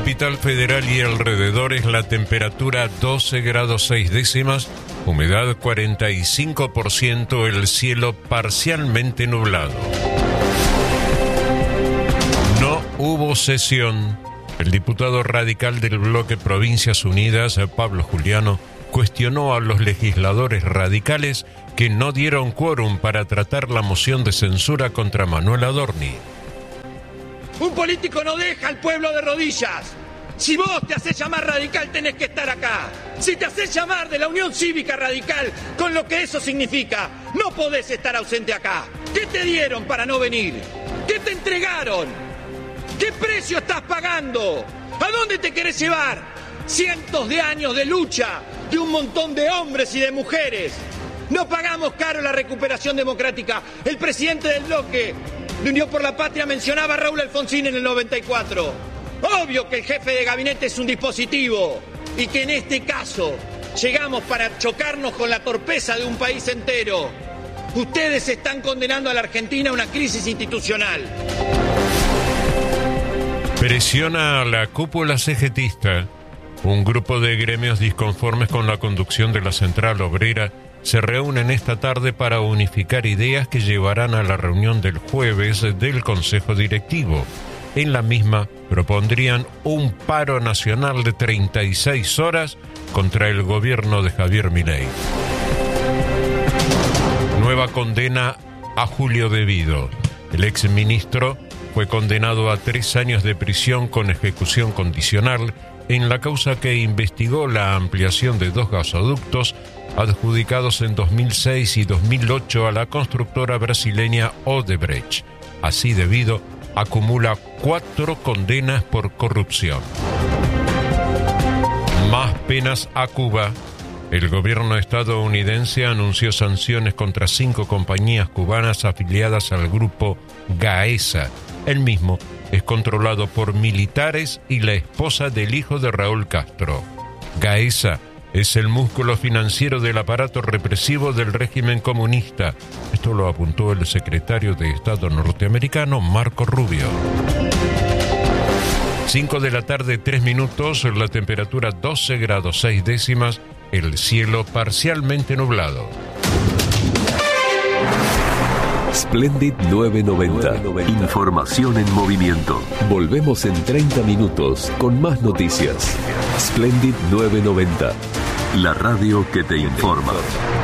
Capital Federal y alrededores la temperatura 12 grados 6 décimas, humedad 45%, el cielo parcialmente nublado. No hubo sesión. El diputado radical del bloque Provincias Unidas, Pablo Juliano, cuestionó a los legisladores radicales que no dieron quórum para tratar la moción de censura contra Manuel Adorni. Un político no deja al pueblo de rodillas. Si vos te haces llamar radical, tenés que estar acá. Si te haces llamar de la Unión Cívica Radical, con lo que eso significa, no podés estar ausente acá. ¿Qué te dieron para no venir? ¿Qué te entregaron? ¿Qué precio estás pagando? ¿A dónde te querés llevar? Cientos de años de lucha de un montón de hombres y de mujeres. No pagamos caro la recuperación democrática. El presidente del bloque de Unión por la Patria mencionaba a Raúl Alfonsín en el 94. Obvio que el jefe de gabinete es un dispositivo y que en este caso llegamos para chocarnos con la torpeza de un país entero. Ustedes están condenando a la Argentina a una crisis institucional. Presiona a la cúpula cegetista. Un grupo de gremios disconformes con la conducción de la Central Obrera se reúnen esta tarde para unificar ideas que llevarán a la reunión del jueves del Consejo Directivo. En la misma propondrían un paro nacional de 36 horas contra el gobierno de Javier Milei. Nueva condena a Julio Devido. El exministro fue condenado a 3 años de prisión con ejecución condicional en la causa que investigó la ampliación de 2 gasoductos adjudicados en 2006 y 2008 a la constructora brasileña Odebrecht. Así, Devido acumula 4 condenas por corrupción. Más penas a Cuba. El gobierno estadounidense anunció sanciones contra 5 compañías cubanas afiliadas al grupo Gaesa. El mismo es controlado por militares y la esposa del hijo de Raúl Castro. Gaesa es el músculo financiero del aparato represivo del régimen comunista. Esto lo apuntó el secretario de Estado norteamericano, Marco Rubio. 5 de la tarde, 3 minutos, la temperatura 12 grados 6 décimas, el cielo parcialmente nublado. Splendid 990. Información en movimiento. Volvemos en 30 minutos con más noticias. Splendid 990. La radio que te informa.